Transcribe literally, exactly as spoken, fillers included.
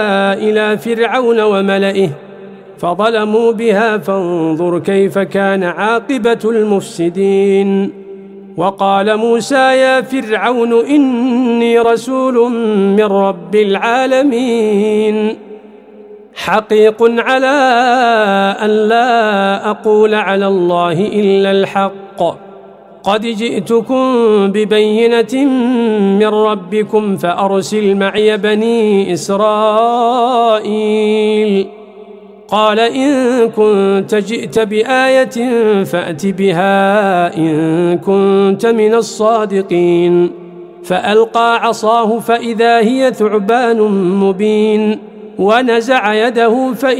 إلى فرعون وملئه فظلموا بها فانظر كيف كان عاقبة المفسدين. وقال موسى يا فرعون إني رسول من رب العالمين حقيق على أن لا أقول على الله إلا الحق قد جئتكم ببينة من ربكم فأرسل معي بني إسرائيل. قال إن كنت جئت بآية فأت بها إن كنت من الصادقين. فألقى عصاه فإذا هي ثعبان مبين ونزع يده فإذا